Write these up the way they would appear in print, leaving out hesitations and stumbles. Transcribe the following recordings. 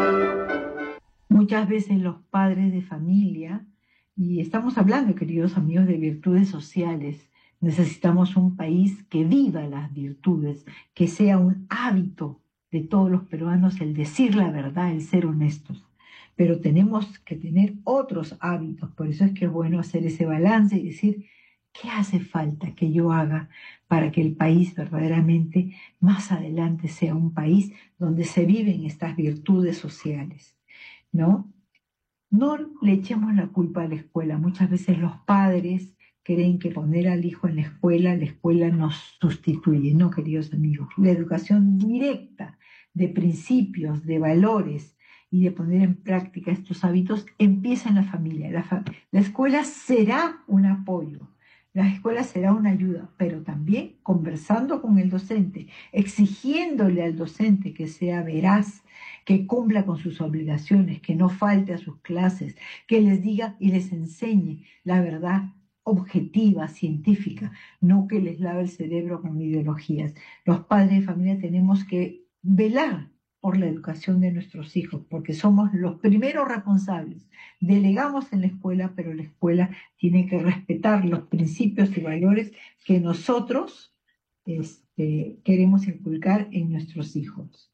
Muchas veces los padres de familia, y estamos hablando, queridos amigos, de virtudes sociales, necesitamos un país que viva las virtudes, que sea un hábito de todos los peruanos el decir la verdad, el ser honestos. Pero tenemos que tener otros hábitos, por eso es que es bueno hacer ese balance y decir, ¿qué hace falta que yo haga para que el país verdaderamente más adelante sea un país donde se viven estas virtudes sociales? ¿No? No le echemos la culpa a la escuela. Muchas veces los padres creen que poner al hijo en la escuela nos sustituye. No, queridos amigos. La educación directa de principios, de valores y de poner en práctica estos hábitos empieza en la familia. La escuela será un apoyo. La escuela será una ayuda, pero también conversando con el docente, exigiéndole al docente que sea veraz, que cumpla con sus obligaciones, que no falte a sus clases, que les diga y les enseñe la verdad objetiva, científica, no que les lave el cerebro con ideologías. Los padres de familia tenemos que velar por la educación de nuestros hijos, porque somos los primeros responsables. Delegamos en la escuela, pero la escuela tiene que respetar los principios y valores que nosotros queremos inculcar en nuestros hijos.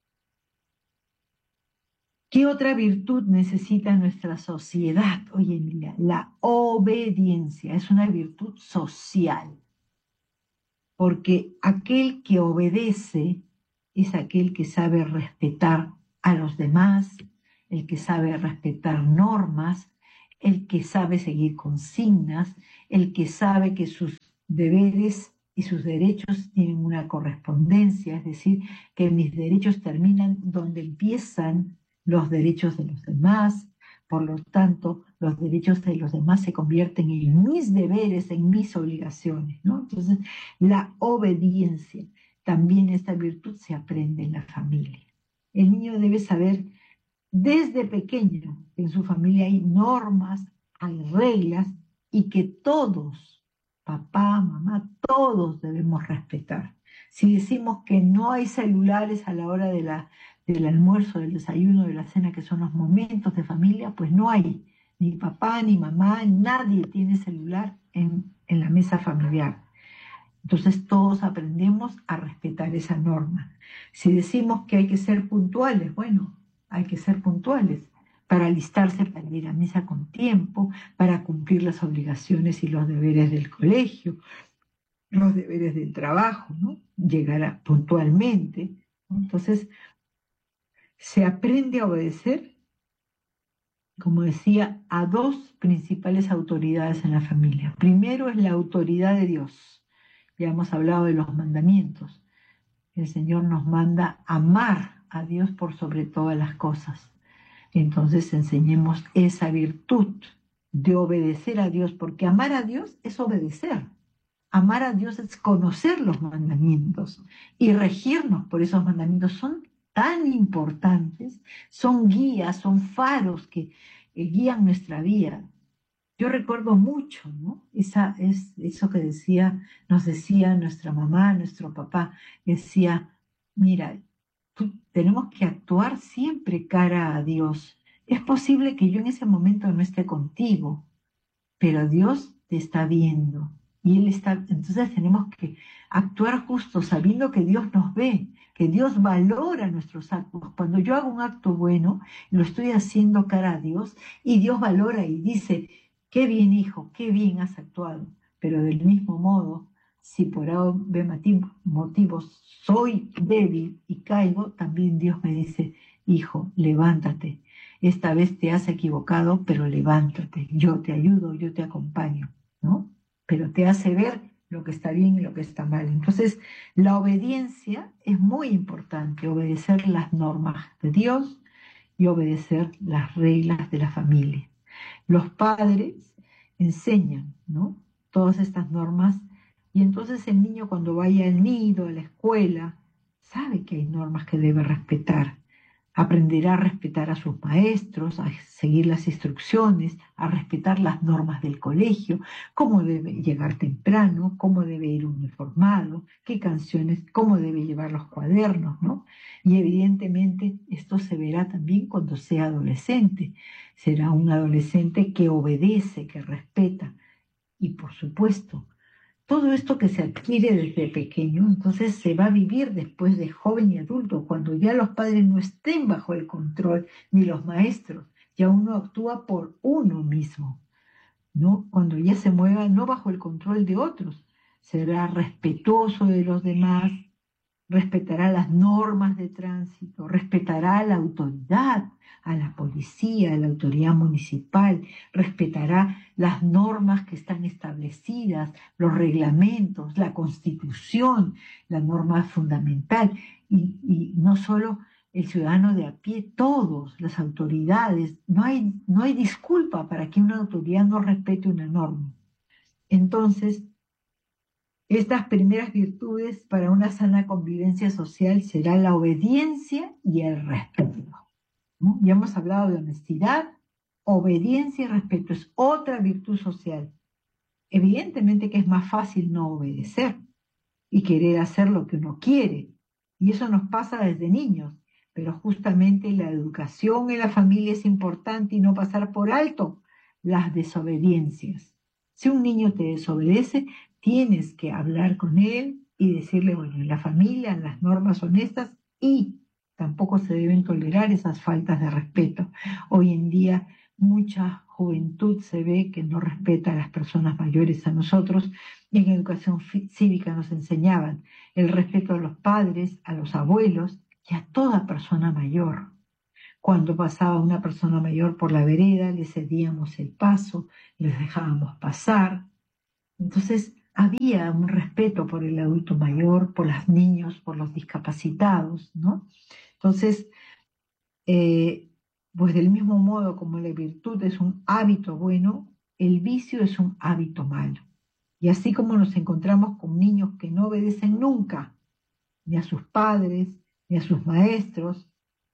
¿Qué otra virtud necesita nuestra sociedad hoy en día? La obediencia es una virtud social, porque aquel que obedece es aquel que sabe respetar a los demás, el que sabe respetar normas, el que sabe seguir consignas, el que sabe que sus deberes y sus derechos tienen una correspondencia, es decir, que mis derechos terminan donde empiezan los derechos de los demás. Por lo tanto, los derechos de los demás se convierten en mis deberes, en mis obligaciones, ¿no? Entonces, la obediencia, también esta virtud se aprende en la familia. El niño debe saber desde pequeño que en su familia hay normas, hay reglas y que todos, papá, mamá, todos debemos respetar. Si decimos que no hay celulares a la hora del almuerzo, del desayuno, de la cena, que son los momentos de familia, pues no hay. Ni papá, ni mamá, nadie tiene celular en la mesa familiar. Entonces todos aprendemos a respetar esa norma. Si decimos que hay que ser puntuales, bueno, hay que ser puntuales para alistarse para ir a misa con tiempo, para cumplir las obligaciones y los deberes del colegio, los deberes del trabajo, ¿no? Llegar puntualmente, ¿no? Entonces, se aprende a obedecer, como decía, a dos principales autoridades en la familia. Primero es la autoridad de Dios. Ya hemos hablado de los mandamientos. El Señor nos manda amar a Dios por sobre todas las cosas. Entonces enseñemos esa virtud de obedecer a Dios, porque amar a Dios es obedecer. Amar a Dios es conocer los mandamientos y regirnos por esos mandamientos. Son tan importantes, son guías, son faros que guían nuestra vida. Yo recuerdo mucho, ¿no? Eso que nos decía nuestra mamá, nuestro papá, decía, mira, tenemos que actuar siempre cara a Dios. Es posible que yo en ese momento no esté contigo, pero Dios te está viendo y Él está, entonces tenemos que actuar justo sabiendo que Dios nos ve, que Dios valora nuestros actos. Cuando yo hago un acto bueno, lo estoy haciendo cara a Dios y Dios valora y dice, qué bien hijo, qué bien has actuado. Pero del mismo modo, si por algún motivos soy débil y caigo, también Dios me dice, hijo, levántate. Esta vez te has equivocado, pero levántate, yo te ayudo, yo te acompaño, ¿no? Pero te hace ver lo que está bien y lo que está mal. Entonces, la obediencia es muy importante, obedecer las normas de Dios y obedecer las reglas de la familia. Los padres enseñan, ¿no? Todas estas normas y entonces el niño cuando vaya al nido, a la escuela, sabe que hay normas que debe respetar. Aprenderá a respetar a sus maestros, a seguir las instrucciones, a respetar las normas del colegio, cómo debe llegar temprano, cómo debe ir uniformado, qué canciones, cómo debe llevar los cuadernos, ¿no? Y evidentemente esto se verá también cuando sea adolescente. Será un adolescente que obedece, que respeta. Y por supuesto, todo esto que se adquiere desde pequeño, entonces se va a vivir después de joven y adulto, cuando ya los padres no estén bajo el control, ni los maestros, ya uno actúa por uno mismo, ¿no? Cuando ya se mueva no bajo el control de otros, será respetuoso de los demás, respetará las normas de tránsito, respetará a la autoridad, a la policía, a la autoridad municipal, respetará las normas que están establecidas, los reglamentos, la constitución, la norma fundamental, y no solo el ciudadano de a pie, todos, las autoridades, no hay disculpa para que una autoridad no respete una norma. Entonces, estas primeras virtudes para una sana convivencia social será la obediencia y el respeto, ¿no? Ya hemos hablado de honestidad, obediencia y respeto. Es otra virtud social. Evidentemente que es más fácil no obedecer y querer hacer lo que uno quiere. Y eso nos pasa desde niños. Pero justamente la educación en la familia es importante y no pasar por alto las desobediencias. Si un niño te desobedece, tienes que hablar con él y decirle, bueno, en la familia las normas son estas y tampoco se deben tolerar esas faltas de respeto. Hoy en día mucha juventud se ve que no respeta a las personas mayores a nosotros, y en educación cívica nos enseñaban el respeto a los padres, a los abuelos y a toda persona mayor. Cuando pasaba una persona mayor por la vereda, le cedíamos el paso, les dejábamos pasar. Entonces había un respeto por el adulto mayor, por los niños, por los discapacitados, ¿no? Entonces, eh, pues del mismo modo como la virtud es un hábito bueno, el vicio es un hábito malo. Y así como nos encontramos con niños que no obedecen nunca, ni a sus padres, ni a sus maestros,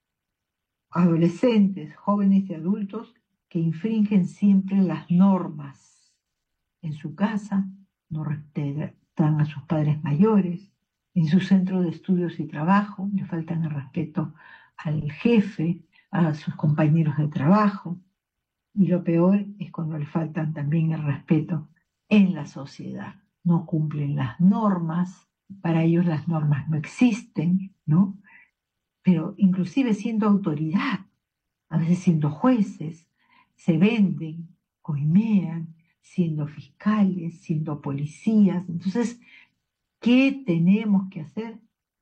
adolescentes, jóvenes y adultos que infringen siempre las normas. En su casa no respetan a sus padres mayores, en su centro de estudios y trabajo le faltan el respeto al jefe, a sus compañeros de trabajo, y lo peor es cuando le faltan también el respeto en la sociedad. No cumplen las normas, para ellos las normas no existen, ¿no? Pero inclusive siendo autoridad, a veces siendo jueces, se venden, coimean, siendo fiscales, siendo policías. Entonces, ¿qué tenemos que hacer?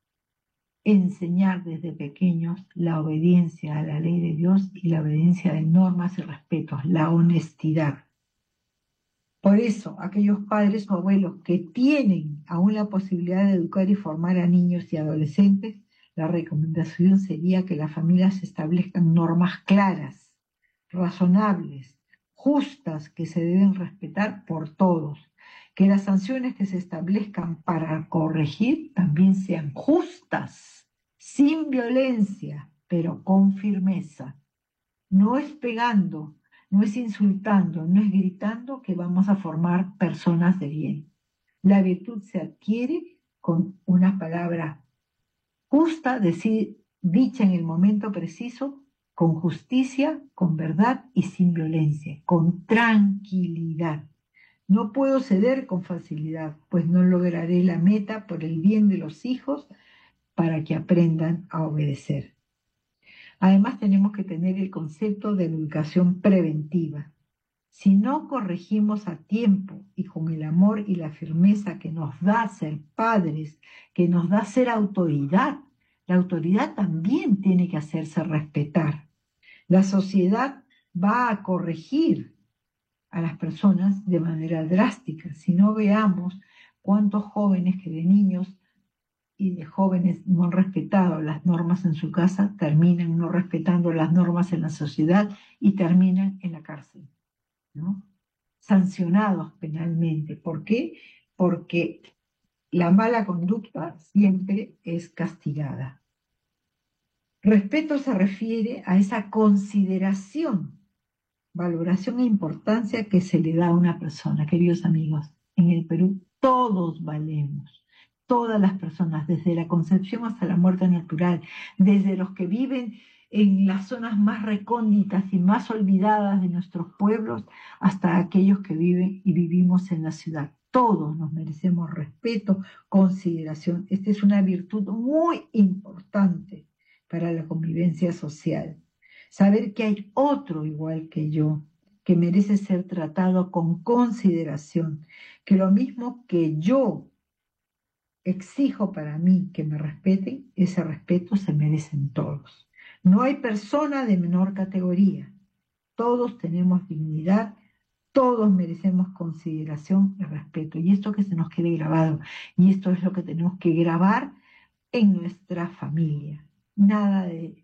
Enseñar desde pequeños la obediencia a la ley de Dios y la obediencia de normas y respetos, la honestidad. Por eso, aquellos padres o abuelos que tienen aún la posibilidad de educar y formar a niños y adolescentes, la recomendación sería que las familias establezcan normas claras, razonables, justas, que se deben respetar por todos. Que las sanciones que se establezcan para corregir también sean justas, sin violencia, pero con firmeza. No es pegando, no es insultando, no es gritando que vamos a formar personas de bien. La virtud se adquiere con una palabra justa, decir, dicha en el momento preciso, con justicia, con verdad y sin violencia, con tranquilidad. No puedo ceder con facilidad, pues no lograré la meta por el bien de los hijos para que aprendan a obedecer. Además, tenemos que tener el concepto de educación preventiva. Si no corregimos a tiempo y con el amor y la firmeza que nos da ser padres, que nos da ser autoridad, la autoridad también tiene que hacerse respetar. La sociedad va a corregir a las personas de manera drástica. Si no, veamos cuántos jóvenes que de niños y de jóvenes no han respetado las normas en su casa, terminan no respetando las normas en la sociedad y terminan en la cárcel, ¿no? Sancionados penalmente. ¿Por qué? Porque la mala conducta siempre es castigada. Respeto se refiere a esa consideración, valoración e importancia que se le da a una persona. Queridos amigos, en el Perú todos valemos. Todas las personas, desde la concepción hasta la muerte natural, desde los que viven en las zonas más recónditas y más olvidadas de nuestros pueblos, hasta aquellos que viven y vivimos en la ciudad. Todos nos merecemos respeto, consideración. Esta es una virtud muy importante para la convivencia social. Saber que hay otro igual que yo, que merece ser tratado con consideración, que lo mismo que yo exijo para mí que me respeten, ese respeto se merecen todos. No hay persona de menor categoría. Todos tenemos dignidad, todos merecemos consideración y respeto. Y esto que se nos quede grabado, y esto es lo que tenemos que grabar en nuestra familia. Nada de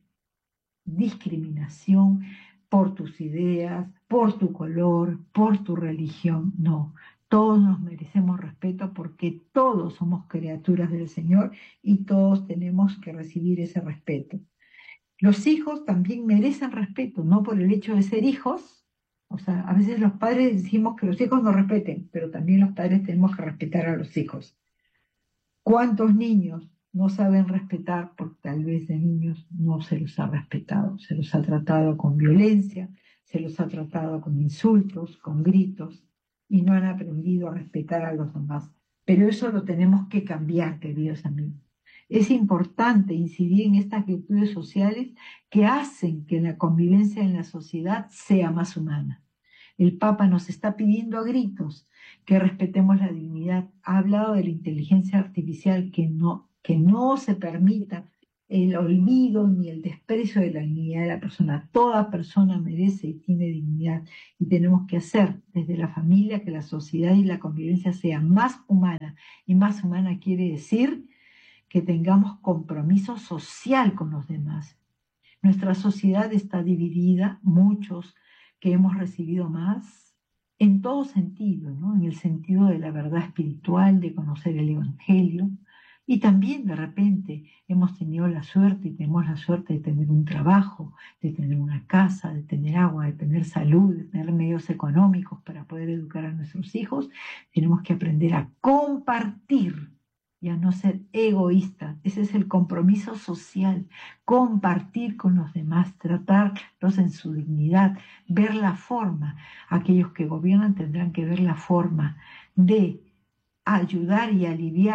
discriminación por tus ideas, por tu color, por tu religión. No, todos nos merecemos respeto porque todos somos criaturas del Señor y todos tenemos que recibir ese respeto. Los hijos también merecen respeto, no por el hecho de ser hijos. O sea, a veces los padres decimos que los hijos nos respeten, pero también los padres tenemos que respetar a los hijos. ¿Cuántos niños no saben respetar porque tal vez de niños no se los ha respetado? Se los ha tratado con violencia, se los ha tratado con insultos, con gritos, y no han aprendido a respetar a los demás. Pero eso lo tenemos que cambiar, queridos amigos. Es importante incidir en estas virtudes sociales que hacen que la convivencia en la sociedad sea más humana. El Papa nos está pidiendo a gritos que respetemos la dignidad. Ha hablado de la inteligencia artificial, que no se permita el olvido ni el desprecio de la dignidad de la persona. Toda persona merece y tiene dignidad y tenemos que hacer desde la familia que la sociedad y la convivencia sea más humana. Y más humana quiere decir que tengamos compromiso social con los demás. Nuestra sociedad está dividida, muchos que hemos recibido más, en todo sentido, ¿no? En el sentido de la verdad espiritual, de conocer el Evangelio, y también de repente hemos tenido la suerte y tenemos la suerte de tener un trabajo, de tener una casa, de tener agua, de tener salud, de tener medios económicos para poder educar a nuestros hijos. Tenemos que aprender a compartir y a no ser egoístas. Ese es el compromiso social, compartir con los demás, tratarlos en su dignidad, ver la forma. Aquellos que gobiernan tendrán que ver la forma de ayudar y aliviar